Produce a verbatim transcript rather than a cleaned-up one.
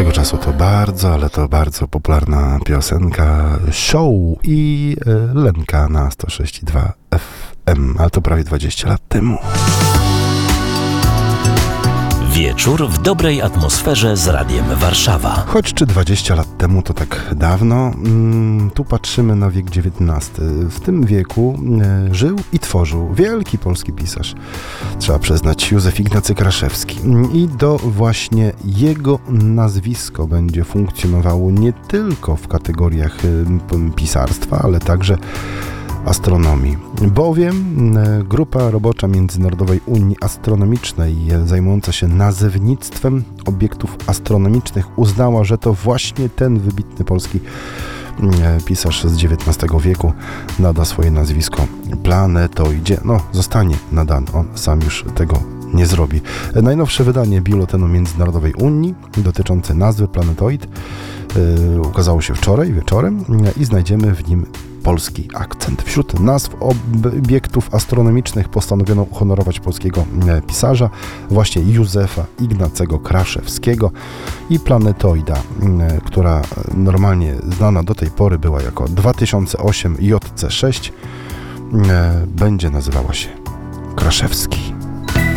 Swego czasu to bardzo, ale to bardzo popularna piosenka Show i Lenka na sto sześć i dwa F M, ale to prawie dwadzieścia lat temu. Wieczór w dobrej atmosferze z Radiem Warszawa. Choć czy dwadzieścia lat temu to tak dawno, mm, tu patrzymy na wiek dziewiętnasty. W tym wieku e, żył i tworzył wielki polski pisarz, trzeba przyznać, Józef Ignacy Kraszewski. I do właśnie jego nazwisko będzie funkcjonowało nie tylko w kategoriach e, pisarstwa, ale także astronomii, bowiem grupa robocza Międzynarodowej Unii Astronomicznej zajmująca się nazewnictwem obiektów astronomicznych uznała, że to właśnie ten wybitny polski pisarz z dziewiętnastego wieku nada swoje nazwisko planetoidzie. No, zostanie nadany, on sam już tego nie zrobi. Najnowsze wydanie Biuletynu Międzynarodowej Unii dotyczące nazwy planetoid yy, ukazało się wczoraj wieczorem i znajdziemy w nim polski akcent. Wśród nazw obiektów astronomicznych postanowiono uhonorować polskiego pisarza, właśnie Józefa Ignacego Kraszewskiego, i planetoida, która normalnie znana do tej pory była jako dwa tysiące osiem J C sześć, będzie nazywała się Kraszewski.